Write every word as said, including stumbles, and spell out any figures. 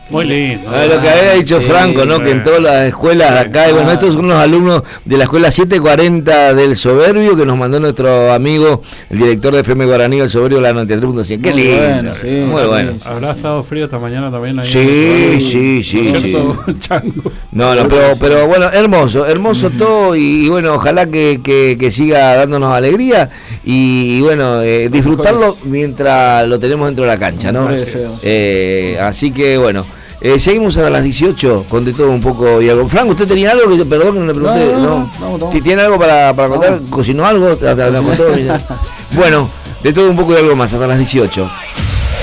Muy lindo. Ah, lo que había dicho Sí, Franco, ¿no? sí. Que en todas las escuelas de acá, y bueno, Ah. estos son los alumnos de la escuela setecientos cuarenta del Soberbio, que nos mandó nuestro amigo, el director de F M Guaraní, el Soberbio, la noventa y tres punto cien. Qué Muy lindo. bueno, sí, Muy sí, bueno. sí. Habrá estado frío esta mañana también ahí. Sí, sí, sí, ¿No es sí. cierto, Chango? No, no, pero, pero bueno, hermoso, hermoso todo y, y bueno, ojalá que, que, que siga dándonos alegría y, y bueno, eh, disfrutarlo mientras lo tenemos dentro de la cancha, ¿no? Mejores deseos. Eh, así que bueno, eh, seguimos a las dieciocho con de todo un poco y algo. Frank, ¿usted tenía algo? Que, perdón que no le pregunté. No, no, No, no, no, no. ¿Ti- ¿Tiene algo para, para contar? No. ¿Cocinó algo? ¿Te- te- te contó? Bueno, de todo un poco y algo más, hasta las dieciocho.